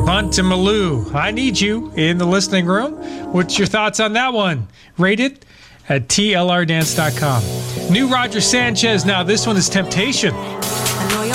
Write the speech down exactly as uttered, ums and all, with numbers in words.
Hunt and Malou, I Need You in the listening room. What's your thoughts on that one? Rate it at T L R dance dot com. New Roger Sanchez now. This one is Temptation.